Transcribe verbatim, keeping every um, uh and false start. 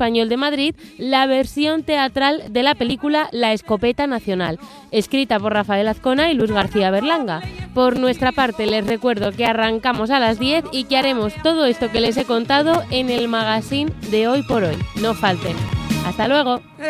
Español de Madrid la versión teatral de la película La Escopeta Nacional, escrita por Rafael Azcona y Luis García Berlanga. Por nuestra parte, les recuerdo que arrancamos a las diez y que haremos todo esto que les he contado en el magazine de Hoy por Hoy. No falten. ¡Hasta luego!